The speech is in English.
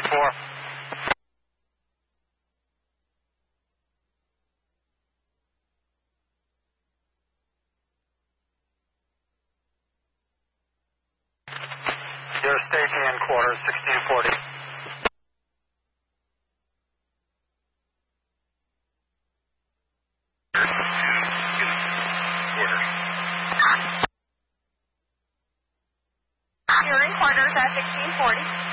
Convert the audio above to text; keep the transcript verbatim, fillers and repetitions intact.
four. Your staging in quarters, sixteen forty. You're in quarters at sixteen forty.